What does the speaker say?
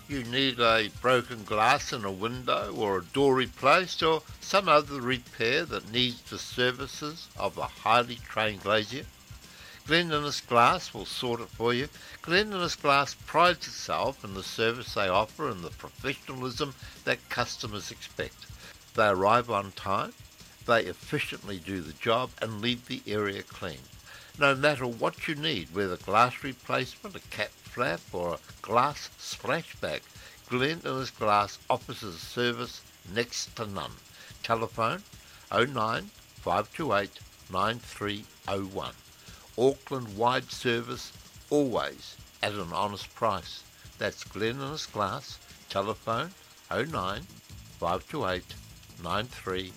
You need a broken glass in a window or a door replaced or some other repair that needs the services of a highly trained glazier. Glen Innes Glass will sort it for you. Glen Innes Glass prides itself in the service they offer and the professionalism that customers expect. They arrive on time, they efficiently do the job and leave the area clean. No matter what you need, whether glass replacement, a cap flap or a glass splashback, Glen Innes Glass offers a service next to none. Telephone 09 528 9301. Auckland wide service, always at an honest price. That's Glen Innes Glass, telephone 09 528 9301.